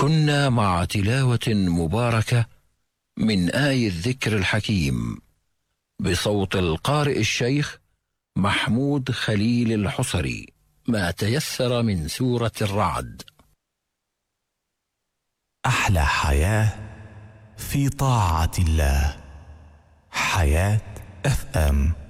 كنا مع تلاوة مباركة من آي الذكر الحكيم بصوت القارئ الشيخ محمود خليل الحصري، ما تيسر من سورة الرعد. أحلى حياة في طاعة الله. حياة FM.